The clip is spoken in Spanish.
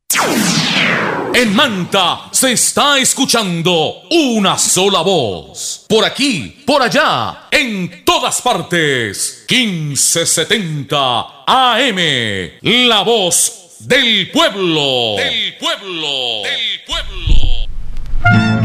En Manta se está escuchando una sola voz. Por aquí, por allá, en todas partes. 1570 AM. La voz del pueblo. Del pueblo. Del pueblo.